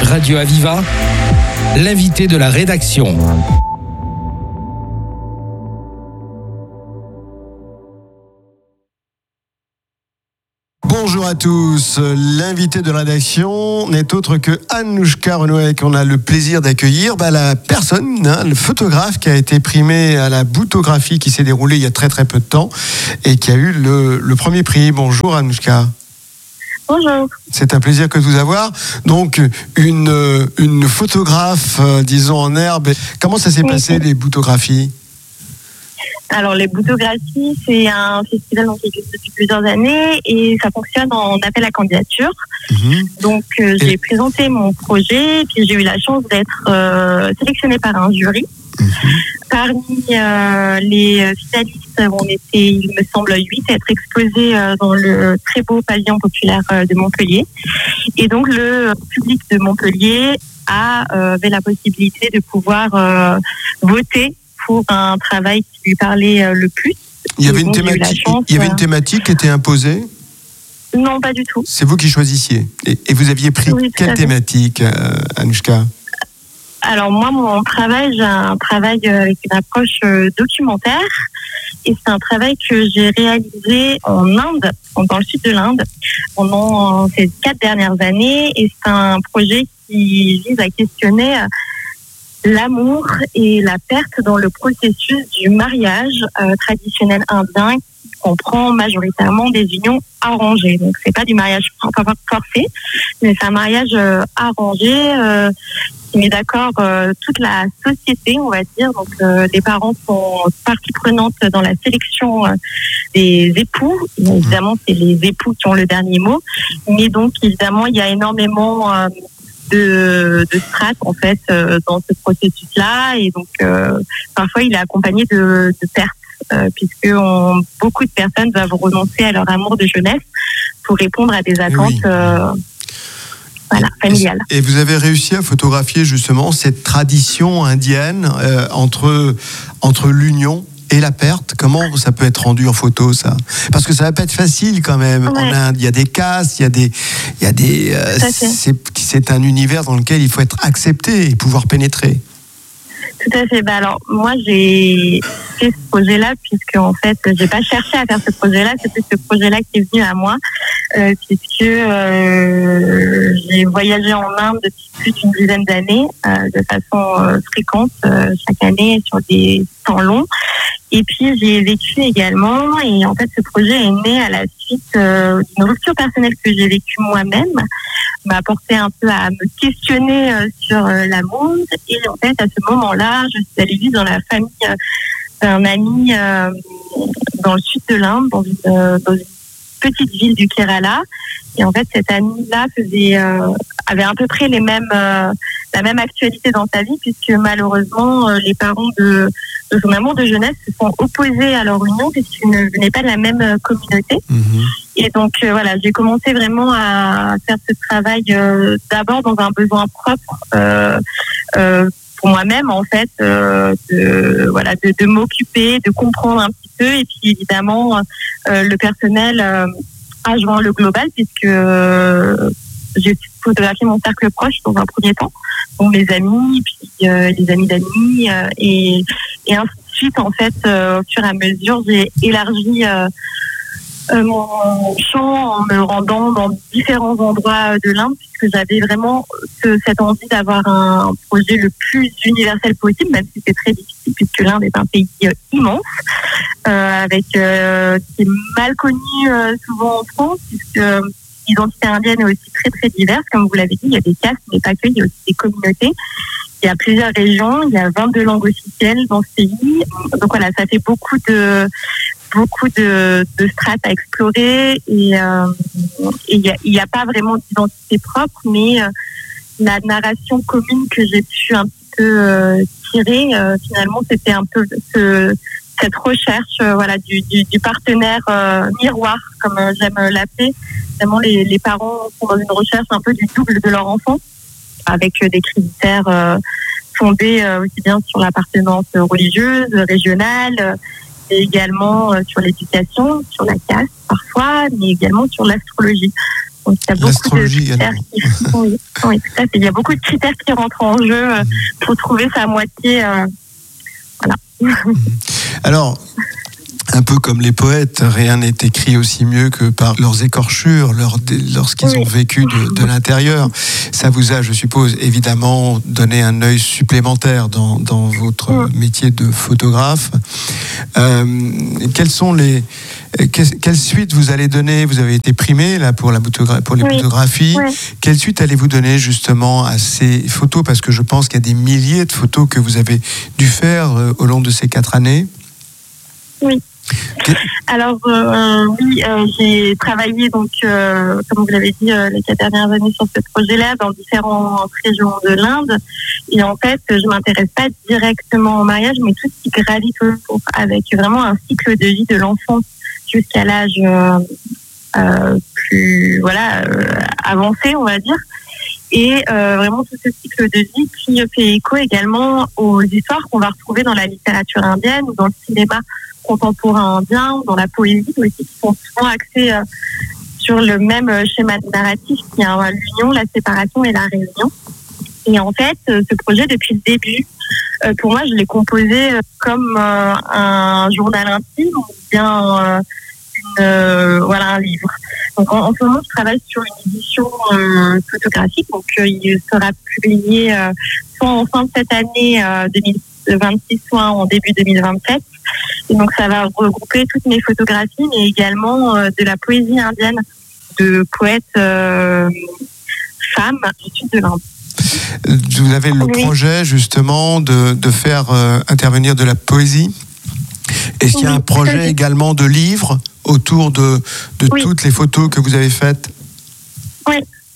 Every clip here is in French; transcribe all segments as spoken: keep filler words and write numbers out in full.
Radio Aviva, l'invité de la rédaction. Bonjour à tous, l'invité de la rédaction n'est autre que Anouchka Renouet, qu'on a le plaisir d'accueillir. Bah, la personne, hein, le photographe qui a été primé à la Boutographie qui s'est déroulée il y a très très peu de temps et qui a eu le, le premier prix. Bonjour Anouchka. Bonjour. C'est un plaisir que de vous avoir. Donc une, une photographe, euh, disons en herbe. Comment ça s'est oui. passé les Boutographies ? Alors, les Boutographies, c'est un festival qui existe depuis plusieurs années et ça fonctionne en appel à candidature. Mmh. Donc, euh, j'ai et... présenté mon projet, puis j'ai eu la chance d'être euh, sélectionnée par un jury. Mmh. Parmi euh, les finalistes, on était, il me semble, huit à être exposés euh, dans le très beau pavillon populaire euh, de Montpellier. Et donc, le public de Montpellier a, euh, avait la possibilité de pouvoir euh, voter pour un travail qui lui parlait euh, le plus. Il y avait une thématique, chance, il y avait une thématique qui était imposée ? Non, pas du tout. C'est vous qui choisissiez. Et, et vous aviez pris oui, quelle thématique, euh, Anouchka ? Alors moi, mon travail, j'ai un travail avec une approche euh, documentaire. Et c'est un travail que j'ai réalisé en Inde, dans le sud de l'Inde, pendant ces quatre dernières années. Et c'est un projet qui vise à questionner l'amour et la perte dans le processus du mariage euh, traditionnel indien qui comprend majoritairement des unions arrangées. Donc c'est pas du mariage forcé, mais c'est un mariage euh, arrangé euh, qui met d'accord euh, toute la société, on va dire. Donc euh, les parents sont partie prenante dans la sélection euh, des époux. Et évidemment, c'est les époux qui ont le dernier mot. Mais donc évidemment, il y a énormément euh, de, de strates en fait euh, dans ce processus-là, et donc euh, parfois il est accompagné de, de pertes euh, puisque on, beaucoup de personnes doivent renoncer à leur amour de jeunesse pour répondre à des attentes oui. euh, voilà, familiales. Et vous avez réussi à photographier justement cette tradition indienne euh, entre entre l'union et la perte. Comment ça peut être rendu en photo, ça ? Parce que ça va pas être facile quand même. Ouais. En Inde, il y a des castes, il y a des, il y a des. Euh, c'est, c'est un univers dans lequel il faut être accepté et pouvoir pénétrer. Tout à fait. Bah alors moi j'ai fait ce projet-là puisque en fait j'ai pas cherché à faire ce projet-là, c'est plus ce projet-là qui est venu à moi euh, puisque euh, j'ai voyagé en Inde depuis plus d'une dizaine d'années euh, de façon euh, fréquente euh, chaque année sur des temps longs. Et puis j'ai vécu également, et en fait ce projet est né à la suite euh, d'une rupture personnelle que j'ai vécue moi-même, m'a porté un peu à me questionner euh, sur euh, l'amour. Et en fait à ce moment-là, je suis allée vivre dans la famille euh, d'un ami euh, dans le sud de l'Inde, dans une, euh, dans une petite ville du Kerala. Et en fait cet ami-là faisait, euh, avait à peu près les mêmes, euh, la même actualité dans sa vie, puisque malheureusement euh, les parents de de son amour de jeunesse se sont opposés à leur union puisqu'ils ne venaient pas de la même euh, communauté. Mmh. Et donc euh, voilà, j'ai commencé vraiment à faire ce travail euh, d'abord dans un besoin propre euh, euh, pour moi-même en fait, euh, de voilà, de, de m'occuper, de comprendre un petit peu, et puis évidemment euh, le personnel euh, a joint le global puisque euh, j'ai photographié mon cercle proche dans un premier temps, donc mes amis, puis euh, les amis d'amis, euh, et, et ainsi de suite. En fait, euh, au fur et à mesure, j'ai élargi euh, euh, mon champ en me rendant dans différents endroits de l'Inde, puisque j'avais vraiment ce, cette envie d'avoir un projet le plus universel possible, même si c'est très difficile, puisque l'Inde est un pays euh, immense, euh, avec euh, qui est mal connu euh, souvent en France, puisque l'identité indienne est aussi très très diverse, comme vous l'avez dit, il y a des castes, mais pas que, il y a aussi des communautés. Il y a plusieurs régions, il y a vingt-deux langues officielles dans ce pays. Donc voilà, ça fait beaucoup de beaucoup de, de strates à explorer, et euh, il n'y a, y a pas vraiment d'identité propre, mais euh, la narration commune que j'ai pu un petit peu euh, tirer, euh, finalement, c'était un peu ce, cette recherche euh, voilà, du, du, du partenaire euh, miroir, comme euh, j'aime l'appeler. Vraiment, les, les parents sont dans une recherche un peu du double de leur enfant, avec euh, des critères euh, fondés euh, aussi bien sur l'appartenance religieuse, régionale, euh, et également euh, sur l'éducation, sur la caste parfois, mais également sur l'astrologie. Donc il y a beaucoup de critères qui, oui, oui, tout à fait. Il y a beaucoup de critères qui rentrent en jeu euh, pour trouver sa moitié. Euh, voilà. Alors, un peu comme les poètes, rien n'est écrit aussi mieux que par leurs écorchures, leur, lorsqu'ils oui. ont vécu de, de l'intérieur. Ça vous a, je suppose, évidemment donné un œil supplémentaire dans, dans votre oui. métier de photographe. Euh, quelles sont les... Quelle suite vous allez donner? Vous avez été primé là, pour, la photogra- pour les oui. photographies. Oui. Quelle suite allez-vous donner justement à ces photos? Parce que je pense qu'il y a des milliers de photos que vous avez dû faire euh, au long de ces quatre années. Oui. Alors euh, oui, euh, j'ai travaillé donc, euh, comme vous l'avez dit, euh, les quatre dernières années sur ce projet-là dans différentes régions de l'Inde. Et en fait, je m'intéresse pas directement au mariage, mais tout ce qui gravite autour, avec vraiment un cycle de vie de l'enfant jusqu'à l'âge euh, euh, plus voilà euh, avancé, on va dire. Et euh, vraiment tout ce cycle de vie qui fait écho également aux histoires qu'on va retrouver dans la littérature indienne ou dans le cinéma contemporain indien ou dans la poésie aussi, qui sont souvent axés euh, sur le même schéma narratif qui est hein, l'union, la séparation et la réunion. Et en fait, ce projet, depuis le début, euh, pour moi, je l'ai composé comme euh, un journal intime ou bien euh, une, euh, voilà, un livre. Donc en, en ce moment, je travaille sur une édition euh, photographique, donc euh, il sera publié euh, soit en fin de cette année euh, deux mille vingt-six, soit en début deux mille vingt-sept. Et donc ça va regrouper toutes mes photographies, mais également euh, de la poésie indienne, de poètes euh, femmes du sud de l'Inde. Vous avez le oui. projet justement de, de faire euh, intervenir de la poésie. Est-ce qu'il y a oui, un projet oui. également de livre autour de, de oui. toutes les photos que vous avez faites? Oui.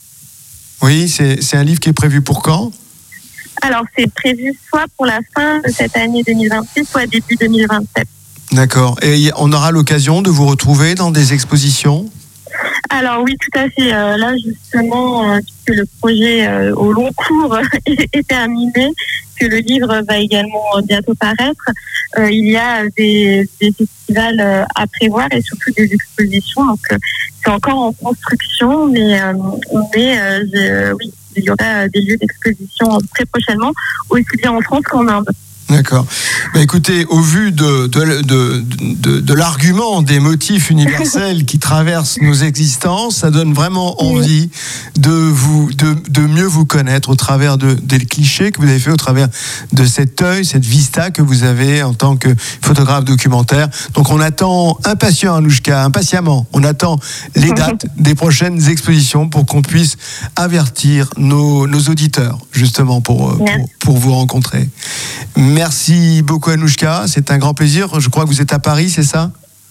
Oui, c'est, c'est un livre qui est prévu pour quand? Alors, c'est prévu soit pour la fin de cette année deux mille vingt-six, soit début deux mille vingt-sept. D'accord. Et on aura l'occasion de vous retrouver dans des expositions? Alors oui, tout à fait. Euh, là, justement, euh, puisque le projet euh, au long cours est, est terminé, que le livre va également euh, bientôt paraître, euh, il y a des, des festivals euh, à prévoir et surtout des expositions. Donc, euh, c'est encore en construction, mais, euh, mais euh, euh, oui, il y aura des lieux d'exposition très prochainement, aussi bien en France qu'en Inde. D'accord. Bah écoutez, au vu de, de, de, de, de l'argument des motifs universels qui traversent nos existences, ça donne vraiment envie de, vous, de, de mieux vous connaître au travers de, des clichés que vous avez fait, au travers de cet œil, cette vista que vous avez en tant que photographe documentaire. Donc on attend impatient, Anouchka, impatiemment, on attend les dates des prochaines expositions pour qu'on puisse avertir nos, nos auditeurs, justement, pour, pour, pour vous rencontrer. Merci beaucoup Anouchka, c'est un grand plaisir. Je crois que vous êtes à Paris, c'est ça?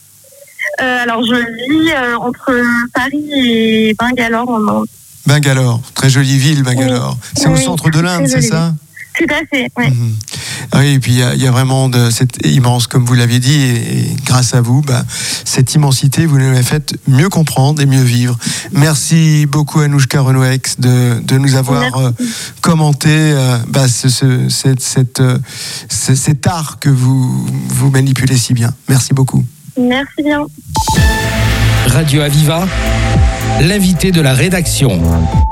euh, Alors je vis euh, entre Paris et Bangalore en Inde. Bangalore, très jolie ville Bangalore. Oui. C'est oui, au centre de l'Inde, c'est ça? Tout à fait, oui. Mmh. Oui, et puis il y, y a vraiment de, cette immense, comme vous l'avez dit, et, et grâce à vous, bah, cette immensité, vous nous l'avez fait mieux comprendre et mieux vivre. Merci beaucoup Anouchka Renouex de, de nous avoir euh, commenté euh, bah, ce, ce, cette, cette, euh, ce, cet art que vous, vous manipulez si bien. Merci beaucoup. Merci bien. Radio Aviva, l'invité de la rédaction.